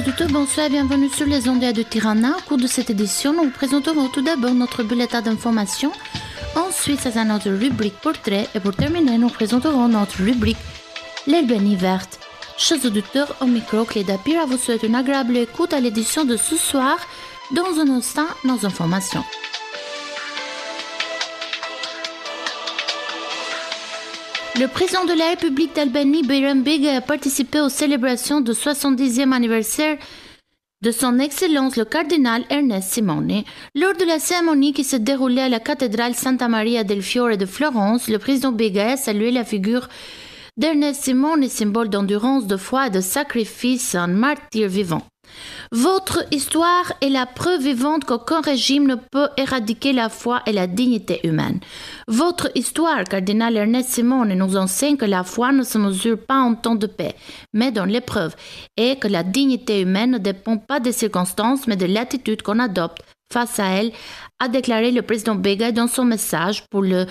Bonsoir et bienvenue sur les ondes de Tirana. Au cours de cette édition, nous vous présenterons tout d'abord notre bulletin d'information. Ensuite, c'est notre rubrique portrait. Et pour terminer, nous présenterons notre rubrique l'Albanie verte. Chers auditeurs, au micro, Cléda Pira vous souhaite une agréable écoute à l'édition de ce soir. Dans un instant, nos informations. Le président de la République d'Albanie, Bayram Begay, a participé aux célébrations du 70e anniversaire de son Excellence le cardinal Ernest Simone. Lors de la cérémonie qui se déroulait à la cathédrale Santa Maria del Fiore de Florence, le président Begay a salué la figure d'Ernest Simone, symbole d'endurance, de foi et de sacrifice, un martyr vivant. Votre histoire est la preuve vivante qu'aucun régime ne peut éradiquer la foi et la dignité humaine. Votre histoire, cardinal Ernest Simone, nous enseigne que la foi ne se mesure pas en temps de paix, mais dans l'épreuve, et que la dignité humaine ne dépend pas des circonstances, mais de l'attitude qu'on adopte face à elle, a déclaré le président Begay dans son message pour le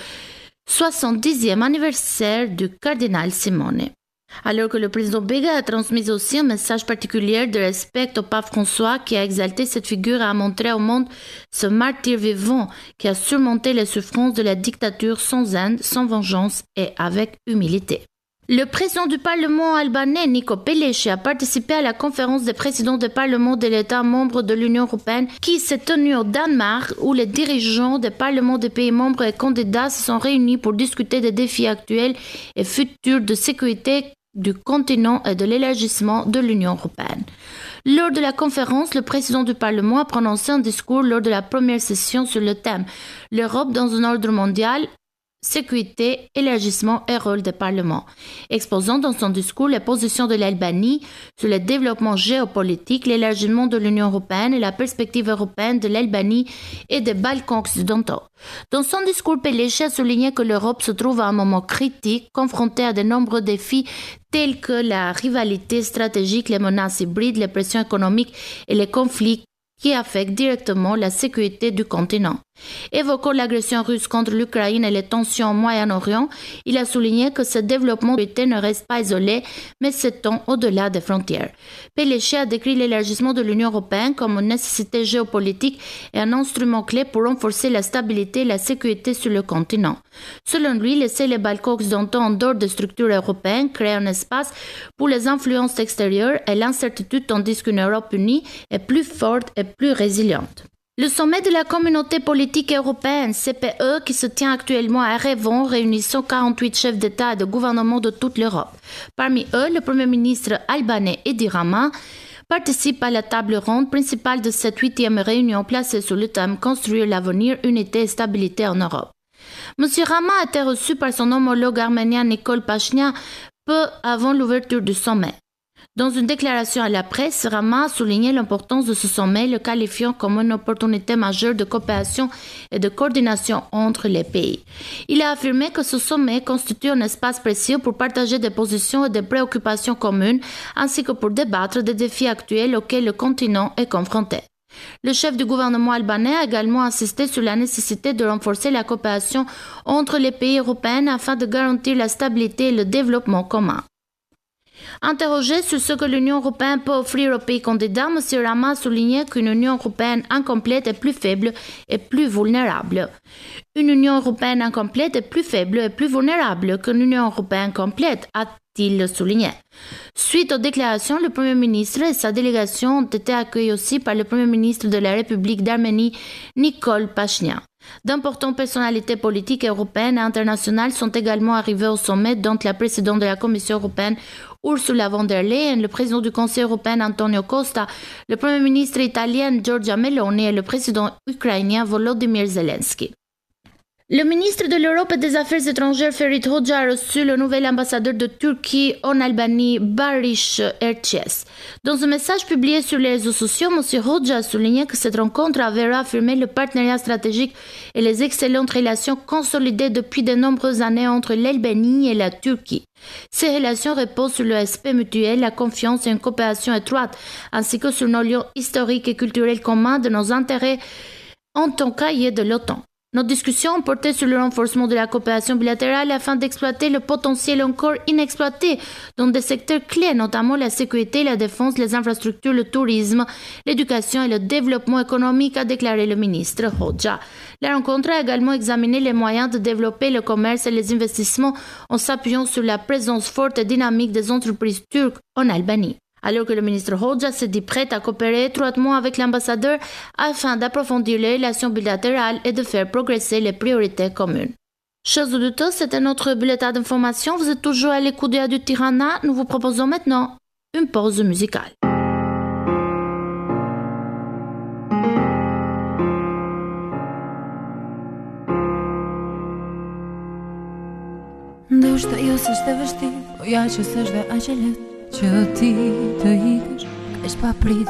70e anniversaire du cardinal Simone. Alors que le président Begay a transmis aussi un message particulier de respect au pape François qui a exalté cette figure et a montré au monde ce martyr vivant qui a surmonté les souffrances de la dictature sans haine, sans vengeance et avec humilité. Le président du Parlement albanais, Niko Pelleshi, a participé à la conférence des présidents des parlements de l'État membres de l'Union européenne qui s'est tenue au Danemark où les dirigeants des parlements des pays membres et candidats se sont réunis pour discuter des défis actuels et futurs de sécurité du continent et de l'élargissement de l'Union européenne. Lors de la conférence, le président du Parlement a prononcé un discours lors de la première session sur le thème « L'Europe dans un ordre mondial ». Sécurité, élargissement et rôle des parlements, exposant dans son discours les positions de l'Albanie sur le développement géopolitique, l'élargissement de l'Union européenne et la perspective européenne de l'Albanie et des Balkans occidentaux. Dans son discours, Pelleshi a souligné que l'Europe se trouve à un moment critique, confrontée à de nombreux défis tels que la rivalité stratégique, les menaces hybrides, les pressions économiques et les conflits qui affectent directement la sécurité du continent. Évoquant l'agression russe contre l'Ukraine et les tensions au Moyen-Orient, il a souligné que ce développement de sécurité ne reste pas isolé, mais s'étend au-delà des frontières. Pelleshi a décrit l'élargissement de l'Union européenne comme une nécessité géopolitique et un instrument clé pour renforcer la stabilité et la sécurité sur le continent. Selon lui, laisser les Balkans occidentaux en dehors des structures européennes crée un espace pour les influences extérieures et l'incertitude tandis qu'une Europe unie est plus forte et plus résiliente. Le sommet de la communauté politique européenne, CPE, qui se tient actuellement à Erevan, réunissant 48 chefs d'État et de gouvernement de toute l'Europe. Parmi eux, le Premier ministre albanais Edi Rama participe à la table ronde principale de cette 8e réunion placée sur le thème « Construire l'avenir, unité et stabilité en Europe ». M. Rama a été reçu par son homologue arménien Nikol Pachinian peu avant l'ouverture du sommet. Dans une déclaration à la presse, Rama a souligné l'importance de ce sommet, le qualifiant comme une opportunité majeure de coopération et de coordination entre les pays. Il a affirmé que ce sommet constitue un espace précieux pour partager des positions et des préoccupations communes, ainsi que pour débattre des défis actuels auxquels le continent est confronté. Le chef du gouvernement albanais a également insisté sur la nécessité de renforcer la coopération entre les pays européens afin de garantir la stabilité et le développement commun. Interrogé sur ce que l'Union européenne peut offrir aux pays candidats, M. Rama a souligné qu'une Union européenne incomplète est plus faible et plus vulnérable. Une Union européenne incomplète est plus faible et plus vulnérable qu'une Union européenne complète, a-t-il souligné. Suite aux déclarations, le Premier ministre et sa délégation ont été accueillis aussi par le Premier ministre de la République d'Arménie, Nikol Pachinian. D'importantes personnalités politiques européennes et internationales sont également arrivées au sommet, dont la présidente de la Commission européenne, Ursula von der Leyen, le président du Conseil européen, Antonio Costa, le Premier ministre italien, Giorgia Meloni et le président ukrainien, Volodymyr Zelensky. Le ministre de l'Europe et des Affaires étrangères, Ferit Hoxha, a reçu le nouvel ambassadeur de Turquie en Albanie, Barış Erçes. Dans un message publié sur les réseaux sociaux, M. Hoxha a souligné que cette rencontre avait réaffirmé le partenariat stratégique et les excellentes relations consolidées depuis de nombreuses années entre l'Albanie et la Turquie. Ces relations reposent sur le respect mutuel, la confiance et une coopération étroite, ainsi que sur nos liens historiques et culturels communs de nos intérêts en tant qu'alliés de l'OTAN. Notre discussion portait sur le renforcement de la coopération bilatérale afin d'exploiter le potentiel encore inexploité dans des secteurs clés, notamment la sécurité, la défense, les infrastructures, le tourisme, l'éducation et le développement économique, a déclaré le ministre Hoxha. La rencontre a également examiné les moyens de développer le commerce et les investissements en s'appuyant sur la présence forte et dynamique des entreprises turques en Albanie. Alors que le ministre Hoxha s'est dit prêt à coopérer étroitement avec l'ambassadeur afin d'approfondir les relations bilatérales et de faire progresser les priorités communes. Chers auditeurs, c'était notre bulletin d'information. Vous êtes toujours à l'écoute de Radio Tirana. Nous vous proposons maintenant une pause musicale. Ndoshta jo s'është e vështirë, po ja që s'është dhe aq e lehtë që ti të ikësh, kaq pa prit